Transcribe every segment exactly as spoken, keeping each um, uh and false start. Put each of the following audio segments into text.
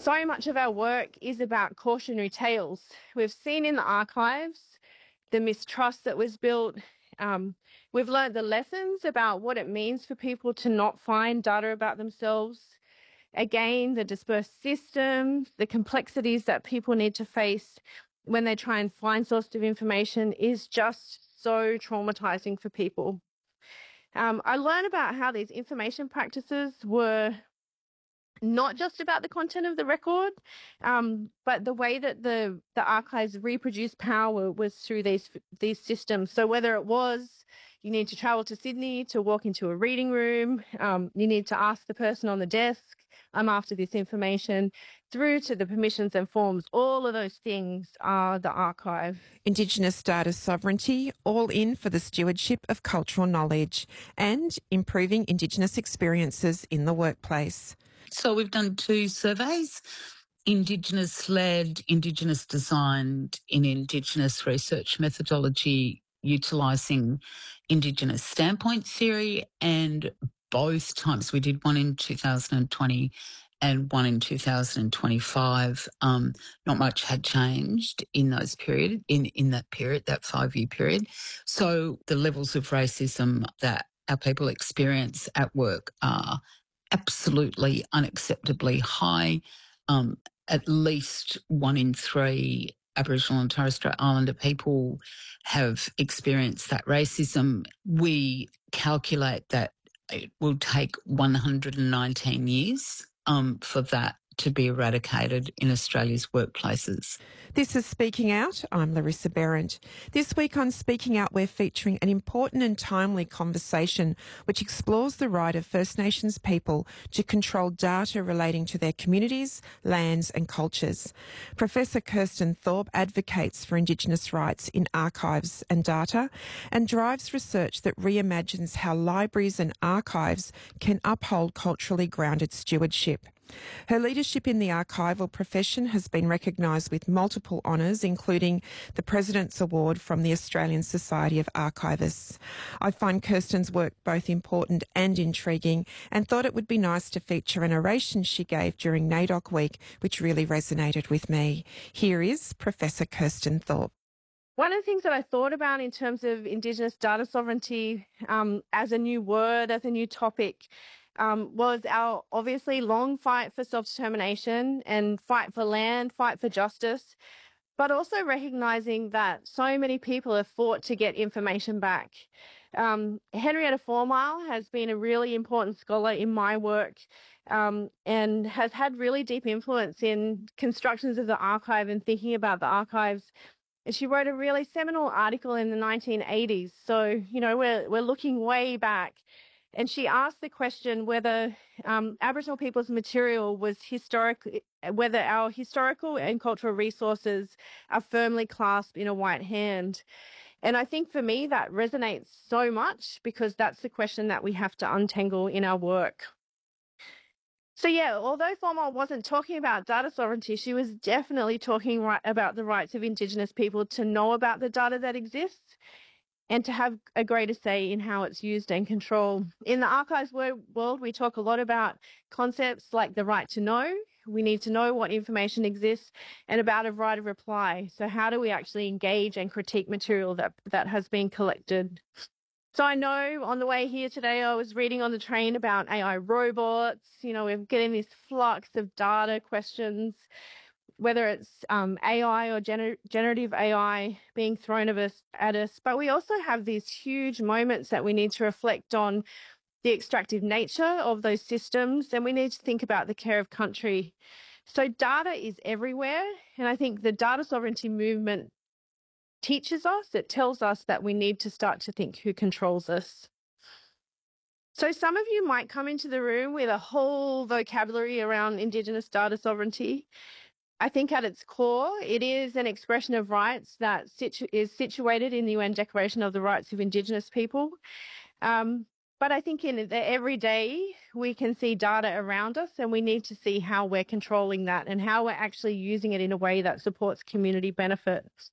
So much of our work is about cautionary tales. We've seen in the archives the mistrust that was built. Um, we've learned the lessons about what it means for people to not find data about themselves. Again, the dispersed system, the complexities that people need to face when they try and find sources of information is just so traumatizing for people. Um, I learned about how these information practices were not just about the content of the record, um, but the way that the, the archives reproduce power was through these these systems. So whether it was you need to travel to Sydney to walk into a reading room, um, you need to ask the person on the desk, I'm after this information, through to the permissions and forms, all of those things are the archive. Indigenous data sovereignty, all in for the stewardship of cultural knowledge and improving Indigenous experiences in the workplace. So we've done two surveys, Indigenous-led, Indigenous-designed in Indigenous research methodology utilising Indigenous standpoint theory, and both times we did one in two thousand twenty and one in two thousand twenty-five. Um, not much had changed in those period, in, in that period, that five-year period. So the levels of racism that our people experience at work are absolutely unacceptably high. Um, at least one in three Aboriginal and Torres Strait Islander people have experienced that racism. We calculate that it will take one hundred nineteen years um, for that to be eradicated in Australia's workplaces. This is Speaking Out. I'm Larissa Behrendt. This week on Speaking Out, we're featuring an important and timely conversation which explores the right of First Nations people to control data relating to their communities, lands and cultures. Professor Kirsten Thorpe advocates for Indigenous rights in archives and data and drives research that reimagines how libraries and archives can uphold culturally grounded stewardship. Her leadership in the archival profession has been recognised with multiple honours, including the President's Award from the Australian Society of Archivists. I find Kirsten's work both important and intriguing and thought it would be nice to feature an oration she gave during NAIDOC Week, which really resonated with me. Here is Professor Kirsten Thorpe. One of the things that I thought about in terms of Indigenous data sovereignty um, as a new word, as a new topic, Um, was our obviously long fight for self-determination and fight for land, fight for justice, but also recognising that so many people have fought to get information back. Um, Henrietta Formile has been a really important scholar in my work um, and has had really deep influence in constructions of the archive and thinking about the archives. And she wrote a really seminal article in the nineteen eighties. So, you know, we're, we're looking way back. And she asked the question whether um, Aboriginal people's material was historic, whether our historical and cultural resources are firmly clasped in a white hand. And I think for me that resonates so much because that's the question that we have to untangle in our work. So yeah, although Formile wasn't talking about data sovereignty, she was definitely talking right about the rights of Indigenous people to know about the data that exists and to have a greater say in how it's used and controlled. In the archives world, we talk a lot about concepts like the right to know. We need to know what information exists and about a right of reply. So how do we actually engage and critique material that, that has been collected? So I know on the way here today, I was reading on the train about A I robots. You know, we're getting this flux of data questions, whether it's um, A I or gener- generative A I being thrown at us, at us. But we also have these huge moments that we need to reflect on the extractive nature of those systems, and we need to think about the care of country. So data is everywhere, and I think the data sovereignty movement teaches us, it tells us that we need to start to think who controls us. So some of you might come into the room with a whole vocabulary around Indigenous data sovereignty. I think at its core, it is an expression of rights that situ- is situated in the U N Declaration of the Rights of Indigenous People. Um, but I think in the everyday, we can see data around us and we need to see how we're controlling that and how we're actually using it in a way that supports community benefits.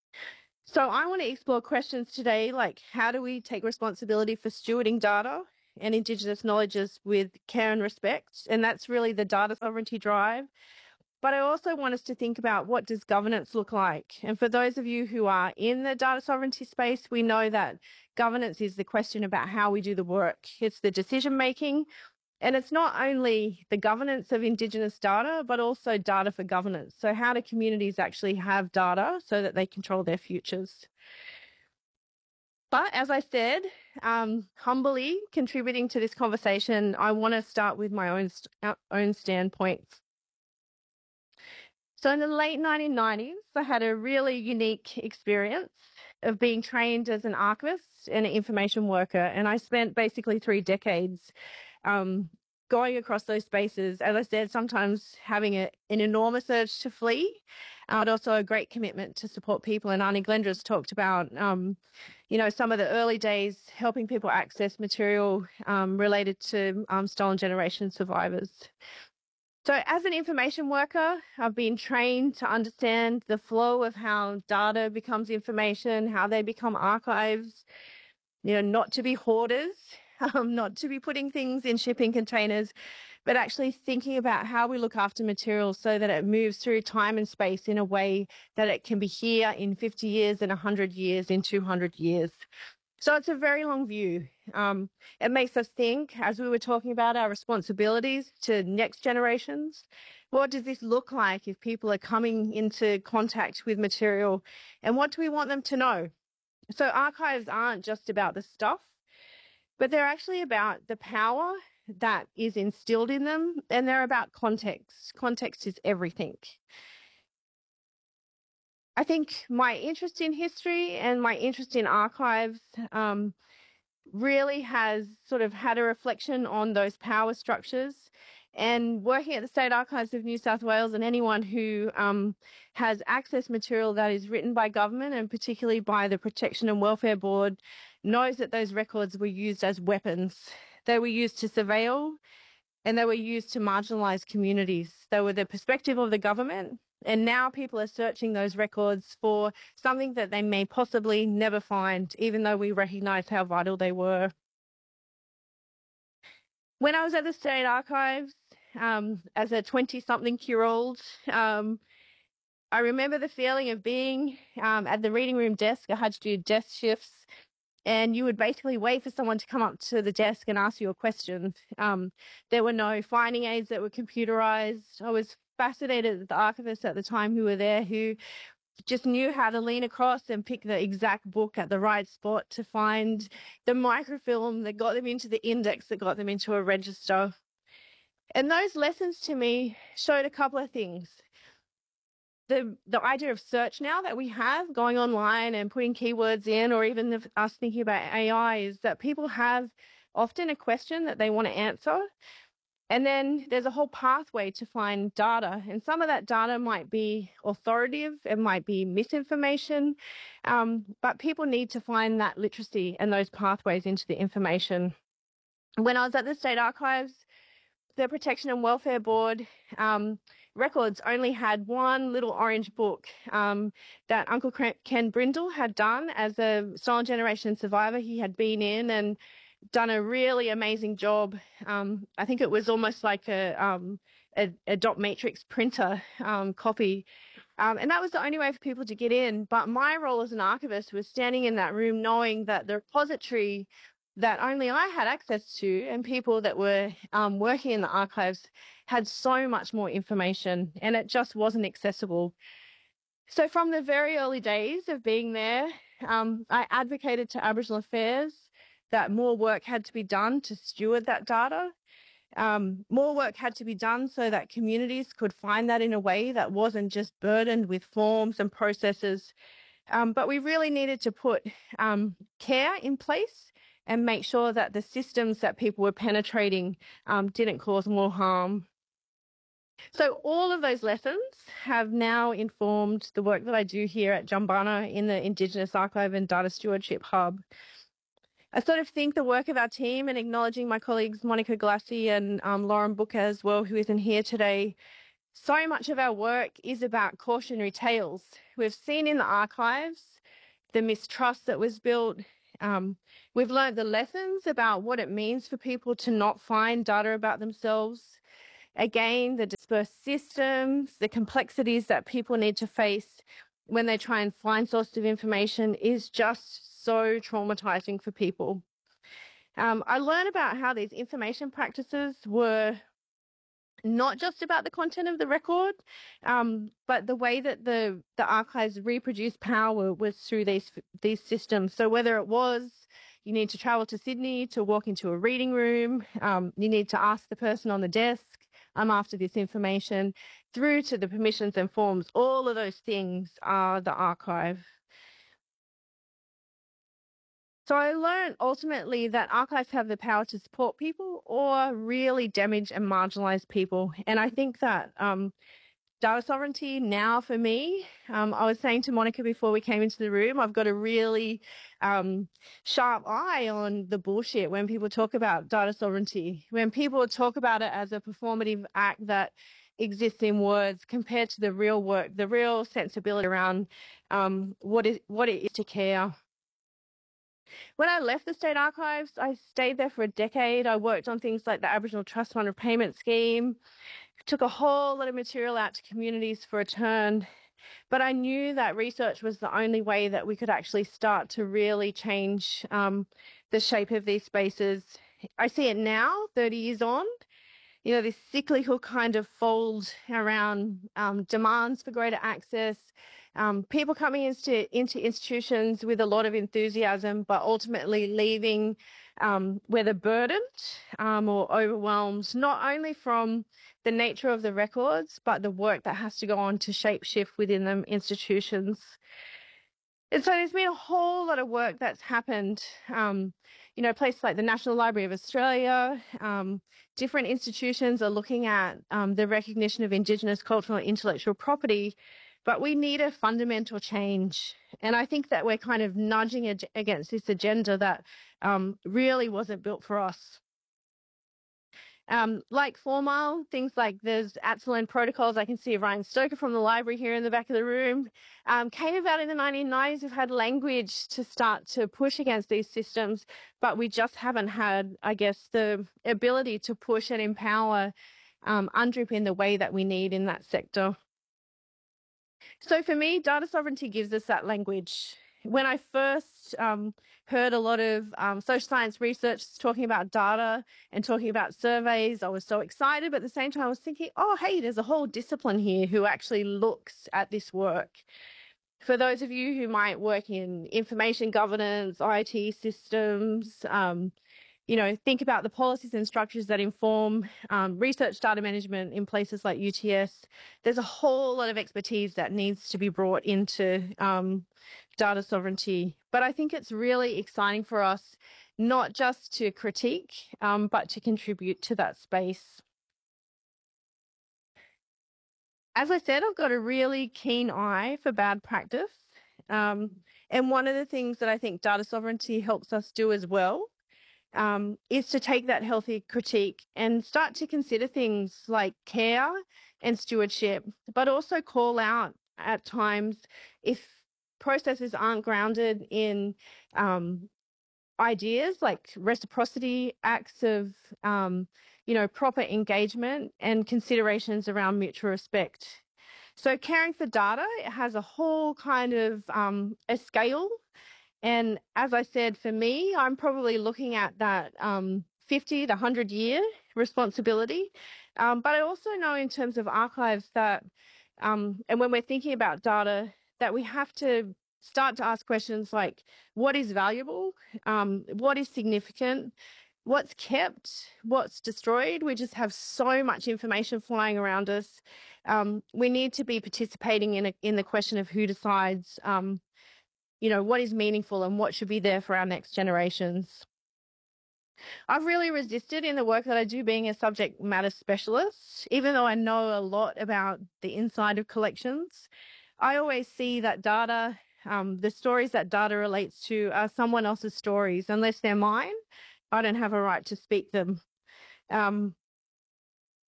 So I want to explore questions today like how do we take responsibility for stewarding data and Indigenous knowledges with care and respect, and that's really the data sovereignty drive. But I also want us to think about, what does governance look like? And for those of you who are in the data sovereignty space, we know that governance is the question about how we do the work. It's the decision making, and it's not only the governance of Indigenous data, but also data for governance. So how do communities actually have data so that they control their futures? But as I said, um, humbly contributing to this conversation, I want to start with my own, own standpoints. So in the late nineteen nineties, I had a really unique experience of being trained as an archivist and an information worker. And I spent basically three decades um, going across those spaces. As I said, sometimes having a, an enormous urge to flee, uh, but also a great commitment to support people. And Arnie Glendra's talked about, um, you know, some of the early days helping people access material um, related to um, stolen generation survivors. So as an information worker, I've been trained to understand the flow of how data becomes information, how they become archives, you know, not to be hoarders, um, not to be putting things in shipping containers, but actually thinking about how we look after materials so that it moves through time and space in a way that it can be here in fifty years, in one hundred years, in two hundred years. So it's a very long view. Um, it makes us think, as we were talking about our responsibilities to next generations, what does this look like if people are coming into contact with material, and what do we want them to know? So archives aren't just about the stuff, but they're actually about the power that is instilled in them, and they're about context. Context is everything. I think my interest in history and my interest in archives um, really has sort of had a reflection on those power structures. And working at the State Archives of New South Wales, and anyone who um, has access material that is written by government, and particularly by the Protection and Welfare Board, knows that those records were used as weapons. They were used to surveil, and they were used to marginalise communities. They were the perspective of the government. And now people are searching those records for something that they may possibly never find, even though we recognise how vital they were. When I was at the State Archives, um, as a twenty-something-year-old, um, I remember the feeling of being um, at the reading room desk. I had to do desk shifts, and you would basically wait for someone to come up to the desk and ask you a question. Um, there were no finding aids that were computerised. I was fascinated with the archivists at the time who were there, who just knew how to lean across and pick the exact book at the right spot to find the microfilm that got them into the index, that got them into a register. And those lessons to me showed a couple of things. The, the idea of search now that we have, going online and putting keywords in, or even the, us thinking about A I, is that people have often a question that they want to answer. And then there's a whole pathway to find data. And some of that data might be authoritative, it might be misinformation, um, but people need to find that literacy and those pathways into the information. When I was at the State Archives, the Protection and Welfare Board um, records only had one little orange book um, that Uncle Ken Brindle had done as a stolen generation survivor. He had been in and done a really amazing job. Um, I think it was almost like a, um, a, a dot matrix printer um, copy. Um, and that was the only way for people to get in. But my role as an archivist was standing in that room knowing that the repository that only I had access to, and people that were um, working in the archives, had so much more information, and it just wasn't accessible. So from the very early days of being there, um, I advocated to Aboriginal Affairs that more work had to be done to steward that data. Um, more work had to be done so that communities could find that in a way that wasn't just burdened with forms and processes. Um, but we really needed to put um, care in place and make sure that the systems that people were penetrating um, didn't cause more harm. So all of those lessons have now informed the work that I do here at Jumbunna in the Indigenous Archive and Data Stewardship Hub. I sort of think the work of our team, and acknowledging my colleagues Monica Glassie and um, Lauren Booker as well, who isn't here today, so much of our work is about cautionary tales. We've seen in the archives the mistrust that was built, Um, we've learned the lessons about what it means for people to not find data about themselves. Again, the dispersed systems, the complexities that people need to face when they try and find sources of information is just so traumatizing for people. Um, I learned about how these information practices were not just about the content of the record, um, but the way that the, the archives reproduce power was through these, these systems. So whether it was you need to travel to Sydney to walk into a reading room, um, you need to ask the person on the desk, I'm after this information, through to the permissions and forms, all of those things are the archive. So I learned ultimately that archives have the power to support people or really damage and marginalize people. And I think that um, data sovereignty now for me, um, I was saying to Monica before we came into the room, I've got a really um, sharp eye on the bullshit when people talk about data sovereignty, when people talk about it as a performative act that exists in words compared to the real work, the real sensibility around um, what is what it is to care. When I left the State Archives, I stayed there for a decade. I worked on things like the Aboriginal Trust Fund Repayment Scheme, took a whole lot of material out to communities for a turn. But I knew that research was the only way that we could actually start to really change um, the shape of these spaces. I see it now, thirty years on. You know, this cyclical kind of fold around um, demands for greater access, um, people coming into, into institutions with a lot of enthusiasm, but ultimately leaving um, whether burdened um, or overwhelmed, not only from the nature of the records, but the work that has to go on to shape shift within them institutions. And so there's been a whole lot of work that's happened. Um, you know, places like the National Library of Australia, um, different institutions are looking at um, the recognition of Indigenous cultural and intellectual property, but we need a fundamental change. And I think that we're kind of nudging ag- against this agenda that um, really wasn't built for us. Um, like formal things like there's ATSLN protocols. I can see Ryan Stoker from the library here in the back of the room. Um, came about in the nineteen nineties. We've had language to start to push against these systems, but we just haven't had, I guess, the ability to push and empower um, UNDRIP in the way that we need in that sector. So for me, data sovereignty gives us that language. When I first um, heard a lot of um, social science research talking about data and talking about surveys, I was so excited, but at the same time I was thinking, oh, hey, there's a whole discipline here who actually looks at this work. For those of you who might work in information governance, I T systems, um, you know, think about the policies and structures that inform um, research data management in places like U T S. There's a whole lot of expertise that needs to be brought into um, data sovereignty. But I think it's really exciting for us, not just to critique, um, but to contribute to that space. As I said, I've got a really keen eye for bad practice. Um, and one of the things that I think data sovereignty helps us do as well Um, is to take that healthy critique and start to consider things like care and stewardship, but also call out at times if processes aren't grounded in um, ideas like reciprocity, acts of, um, you know, proper engagement and considerations around mutual respect. So caring for data, it has a whole kind of um, a scale. And as I said, for me, I'm probably looking at that um, fifty to one hundred year responsibility. Um, but I also know in terms of archives that, um, and when we're thinking about data, that we have to start to ask questions like, what is valuable? Um, what is significant? What's kept? What's destroyed? We just have so much information flying around us. Um, we need to be participating in, a, in the question of who decides um, you know, what is meaningful and what should be there for our next generations. I've really resisted in the work that I do being a subject matter specialist, even though I know a lot about the inside of collections. I always see that data, um, the stories that data relates to are someone else's stories. Unless they're mine, I don't have a right to speak them. Um,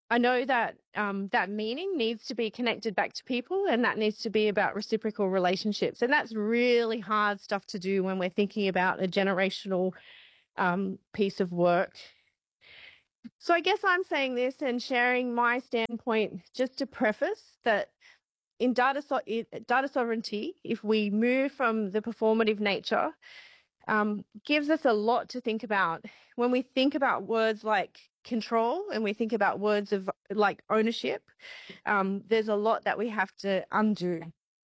I know that um, that meaning needs to be connected back to people, and that needs to be about reciprocal relationships. And that's really hard stuff to do when we're thinking about a generational um, piece of work. So I guess I'm saying this and sharing my standpoint just to preface that in data, so- in data sovereignty, if we move from the performative nature, um, gives us a lot to think about. When we think about words like control and we think about words of like ownership, um, there's a lot that we have to undo.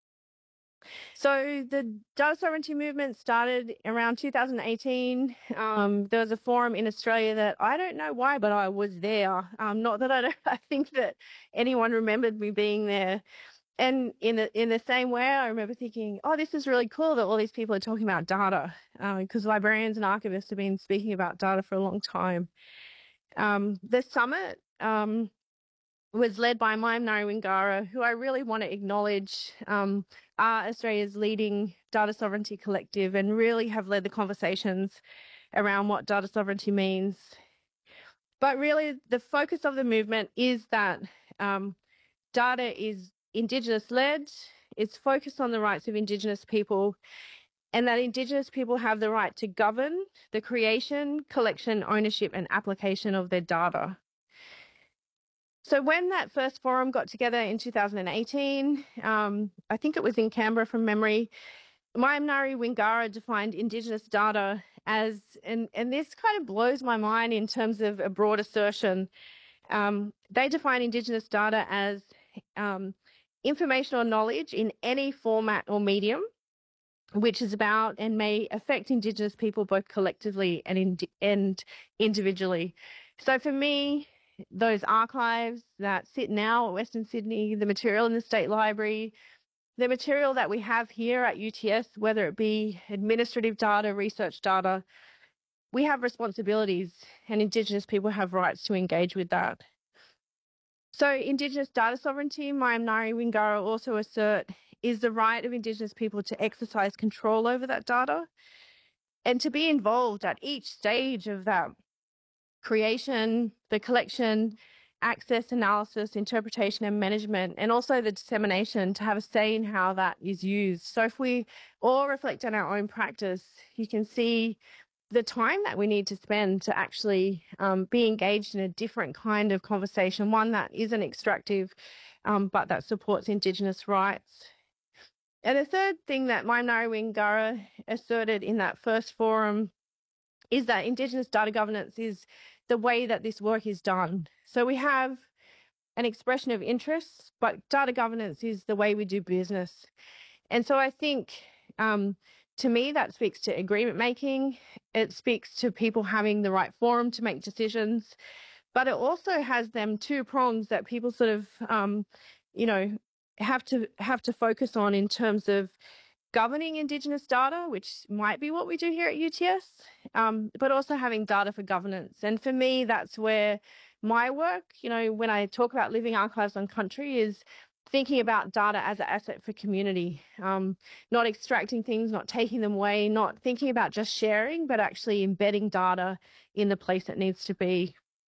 So the data sovereignty movement started around two thousand eighteen. Um, there was a forum in Australia that I don't know why, but I was there. Um, not that I don't, I think that anyone remembered me being there. And in the, in the same way, I remember thinking, oh, this is really cool that all these people are talking about data, because uh, librarians and archivists have been speaking about data for a long time. Um, the summit um, was led by Mayamnari Wingara, who I really want to acknowledge um, are Australia's leading data sovereignty collective and really have led the conversations around what data sovereignty means. But really, the focus of the movement is that um, data is Indigenous-led, it's focused on the rights of Indigenous people, and that Indigenous people have the right to govern the creation, collection, ownership, and application of their data. So when that first forum got together in two thousand eighteen, um, I think it was in Canberra from memory, Mayamnari Wingara defined Indigenous data as, and, and this kind of blows my mind in terms of a broad assertion, um, they define Indigenous data as um, information or knowledge in any format or medium, which is about and may affect Indigenous people both collectively and, in, and individually. So for me, those archives that sit now at Western Sydney, the material in the State Library, the material that we have here at U T S, whether it be administrative data, research data, we have responsibilities and Indigenous people have rights to engage with that. So Indigenous data sovereignty, Mayamnari Wingara also assert, is the right of Indigenous people to exercise control over that data and to be involved at each stage of that creation, the collection, access, analysis, interpretation and management, and also the dissemination, to have a say in how that is used. So if we all reflect on our own practice, you can see the time that we need to spend to actually um, be engaged in a different kind of conversation, one that isn't extractive, um, but that supports Indigenous rights. And the third thing that Mayamnari Wingara asserted in that first forum is that Indigenous data governance is the way that this work is done. So we have an expression of interests, but data governance is the way we do business. And so I think um, to me, that speaks to agreement making. It speaks to people having the right forum to make decisions, but it also has them two prongs that people sort of, um, you know, have to have to focus on in terms of governing Indigenous data, which might be what we do here at U T S, um, but also having data for governance. And for me, that's where my work, you know, when I talk about living archives on country, is thinking about data as an asset for community, um, not extracting things, not taking them away, not thinking about just sharing, but actually embedding data in the place it needs to be.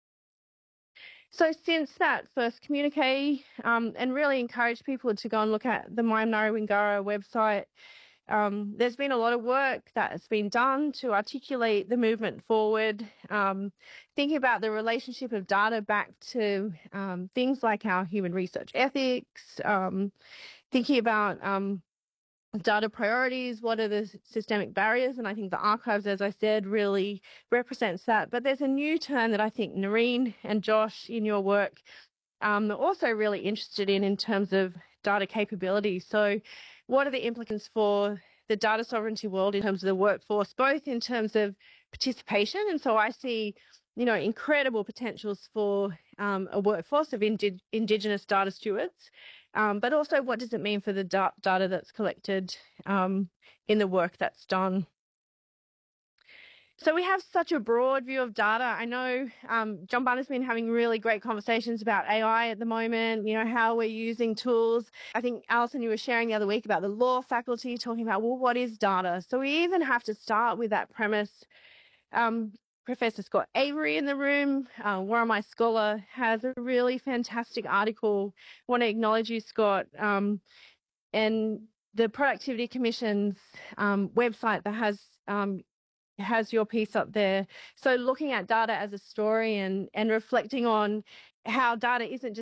So since that first communique, um, and really encourage people to go and look at the Mayamnari Wingara website, um, there's been a lot of work that's been done to articulate the movement forward, um, thinking about the relationship of data back to um, things like our human research ethics, um, thinking about um, data priorities, what are the systemic barriers, and I think the archives, as I said, really represents that. But there's a new turn that I think Noreen and Josh in your work um, are also really interested in in terms of data capability. So what are the implications for the data sovereignty world in terms of the workforce, both in terms of participation, and so I see, you know, incredible potentials for um, a workforce of indi Indigenous data stewards, um, but also what does it mean for the da data that's collected um, in the work that's done. So we have such a broad view of data. I know um, John Bunner's been having really great conversations about A I at the moment, you know, how we're using tools. I think, Alison, you were sharing the other week about the law faculty talking about, well, what is data? So we even have to start with that premise. Um, Professor Scott Avery in the room, uh, Warramai Scholar, has a really fantastic article. I want to acknowledge you, Scott, um, and the Productivity Commission's um, website that has um, has your piece up there. So looking at data as a story and, and reflecting on how data isn't just